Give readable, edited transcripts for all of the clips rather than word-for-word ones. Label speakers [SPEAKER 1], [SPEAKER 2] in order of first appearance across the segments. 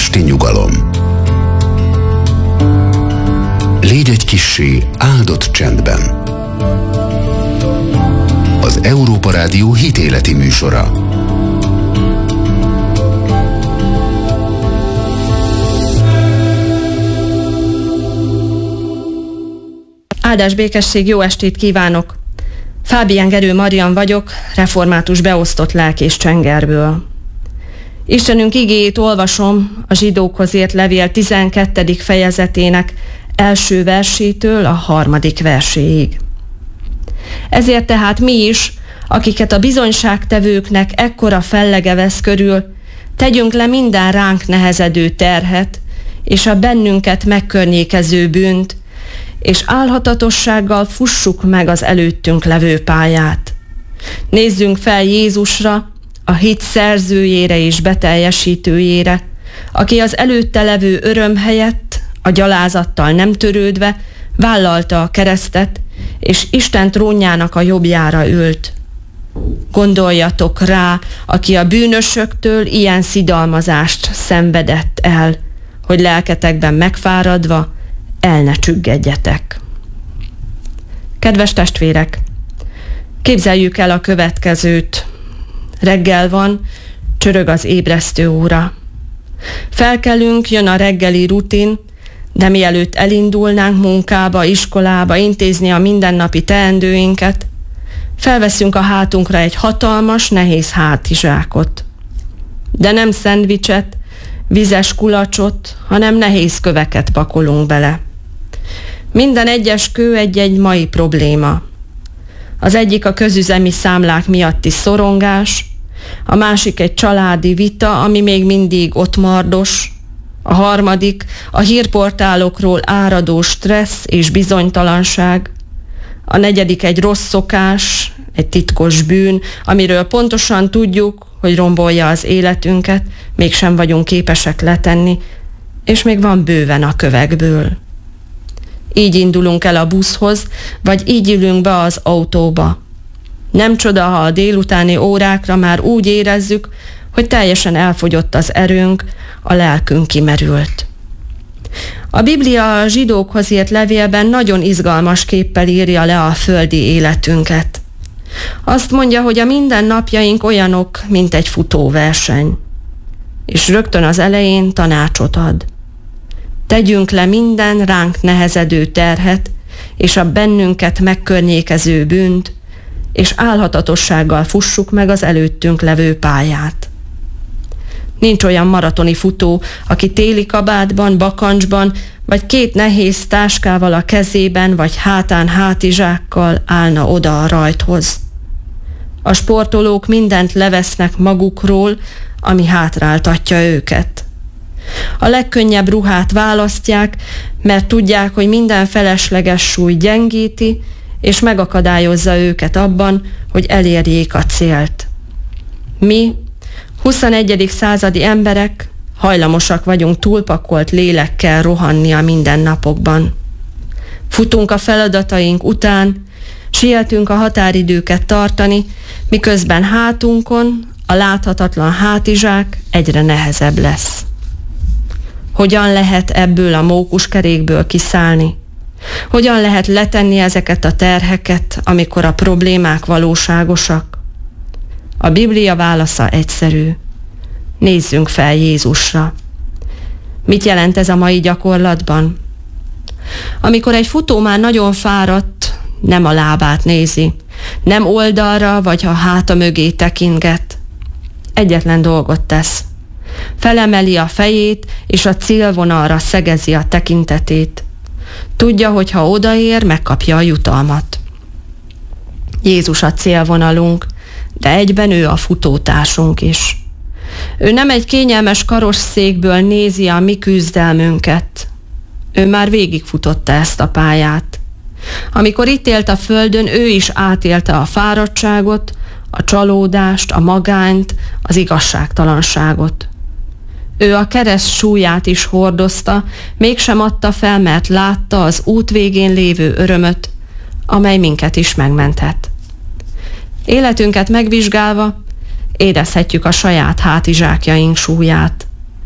[SPEAKER 1] esti nyugalom. Légy egy kissé áldott csendben. Az Európa Rádió hitéleti műsora.
[SPEAKER 2] Áldás békesség, jó estét kívánok! Fábián Gerő Marian vagyok, református beosztott lelkész Csengerből. Istenünk igéjét olvasom a Zsidókhoz írt levél 12. fejezetének első versétől a 3. verséig. Ezért tehát mi is, akiket a bizonyságtevőknek ekkora fellege vesz körül, tegyünk le minden ránk nehezedő terhet, és a bennünket megkörnyékező bűnt, és álhatatossággal fussuk meg az előttünk levő pályát. Nézzünk fel Jézusra, a hit szerzőjére és beteljesítőjére, aki az előtte levő öröm helyett, a gyalázattal nem törődve vállalta a keresztet, és Isten trónjának a jobbjára ült. Gondoljatok rá, aki a bűnösöktől ilyen szidalmazást szenvedett el, hogy lelketekben megfáradva el ne csüggedjetek. Kedves testvérek, képzeljük el a következőt. Reggel van, csörög az ébresztő óra. Felkelünk, jön a reggeli rutin, de mielőtt elindulnánk munkába, iskolába, intézni a mindennapi teendőinket, felveszünk a hátunkra egy hatalmas, nehéz hátizsákot. De nem szendvicset, vizes kulacsot, hanem nehéz köveket pakolunk bele. Minden egyes kő egy-egy mai probléma. Az egyik a közüzemi számlák miatti szorongás, a másik egy családi vita, ami még mindig ott mardos, a harmadik a hírportálokról áradó stressz és bizonytalanság, a negyedik egy rossz szokás, egy titkos bűn, amiről pontosan tudjuk, hogy rombolja az életünket, mégsem vagyunk képesek letenni, és még van bőven a kövekből. Így indulunk el a buszhoz, vagy így ülünk be az autóba. Nem csoda, ha a délutáni órákra már úgy érezzük, hogy teljesen elfogyott az erőnk, a lelkünk kimerült. A Biblia a zsidókhoz írt levélben nagyon izgalmas képpel írja le a földi életünket. Azt mondja, hogy a mindennapjaink olyanok, mint egy futóverseny. És rögtön az elején tanácsot ad. Tegyünk le minden ránk nehezedő terhet, és a bennünket megkörnyékező bűnt, és álhatatossággal fussuk meg az előttünk levő pályát. Nincs olyan maratoni futó, aki téli kabátban, bakancsban, vagy 2 nehéz táskával a kezében, vagy hátán hátizsákkal állna oda a rajthoz. A sportolók mindent levesznek magukról, ami hátráltatja őket. A legkönnyebb ruhát választják, mert tudják, hogy minden felesleges súly gyengíti, és megakadályozza őket abban, hogy elérjék a célt. Mi, 21. századi emberek, hajlamosak vagyunk túlpakolt lélekkel rohanni a mindennapokban. Futunk a feladataink után, sietünk a határidőket tartani, miközben hátunkon a láthatatlan hátizsák egyre nehezebb lesz. Hogyan lehet ebből a mókuskerékből kiszállni? Hogyan lehet letenni ezeket a terheket, amikor a problémák valóságosak? A Biblia válasza egyszerű. Nézzünk fel Jézusra. Mit jelent ez a mai gyakorlatban? Amikor egy futó már nagyon fáradt, nem a lábát nézi, nem oldalra vagy a háta mögé tekintget. Egyetlen dolgot tesz. Felemeli a fejét, és a célvonalra szegezi a tekintetét. Tudja, hogy ha odaér, megkapja a jutalmat. Jézus a célvonalunk, de egyben ő a futótársunk is. Ő nem egy kényelmes karosszékből nézi a mi küzdelmünket. Ő már végigfutotta ezt a pályát. Amikor itt élt a földön, ő is átélte a fáradtságot, a csalódást, a magányt, az igazságtalanságot. Ő a kereszt súlyát is hordozta, mégsem adta fel, mert látta az út végén lévő örömöt, amely minket is megmenthet. Életünket megvizsgálva érezhetjük a saját hátizsákjaink súlyát.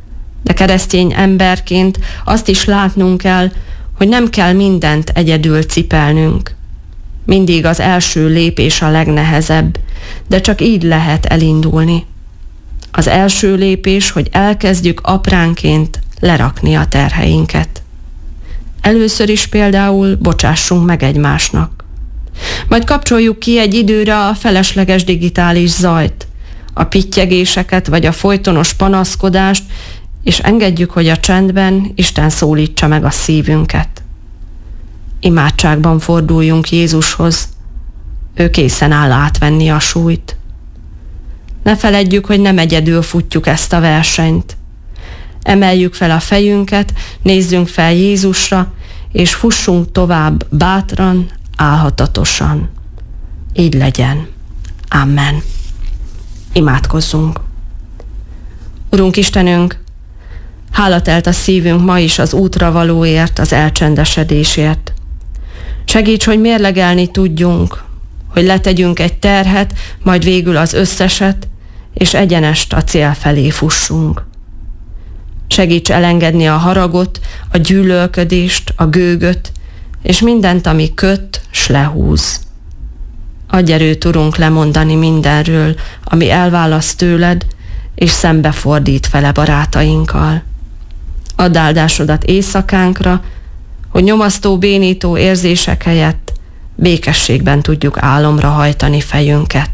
[SPEAKER 2] De keresztény emberként azt is látnunk kell, hogy nem kell mindent egyedül cipelnünk. Mindig az első lépés a legnehezebb, de csak így lehet elindulni. Az első lépés, hogy elkezdjük apránként lerakni a terheinket. Először is például bocsássunk meg egymásnak. Majd kapcsoljuk ki egy időre a felesleges digitális zajt, a pittyegéseket vagy a folytonos panaszkodást, és engedjük, hogy a csendben Isten szólítsa meg a szívünket. Imádságban forduljunk Jézushoz, ő készen áll átvenni a súlyt. Ne feledjük, hogy nem egyedül futjuk ezt a versenyt. Emeljük fel a fejünket, nézzünk fel Jézusra, és fussunk tovább bátran, álhatatosan. Így legyen. Amen. Imádkozzunk. Urunk Istenünk, hála telt a szívünk ma is az útra valóért, az elcsendesedésért. Segíts, hogy mérlegelni tudjunk, hogy letegyünk egy terhet, majd végül az összeset, és egyenest a cél felé fussunk. Segíts elengedni a haragot, a gyűlölködést, a gőgöt, és mindent, ami köt, s lehúz. Adj erőt, Urunk, lemondani mindenről, ami elválaszt tőled, és szembefordít vele barátainkkal. Add áldásodat éjszakánkra, hogy nyomasztó, bénító érzések helyett békességben tudjuk álomra hajtani fejünket.